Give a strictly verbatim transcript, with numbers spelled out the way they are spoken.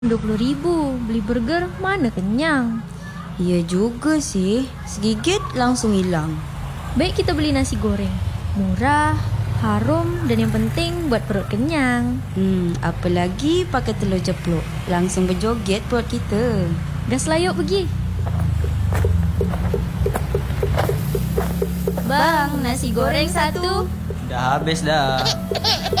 dua puluh ribu, beli burger mana kenyang. Ya juga sih, segigit langsung hilang. Baik kita beli nasi goreng, murah, harum, dan yang penting buat perut kenyang. Hmm, apalagi pakai telur ceplok, langsung berjoget perut kita. Gas lah yuk pergi. Bang, nasi goreng satu. Dah habis dah.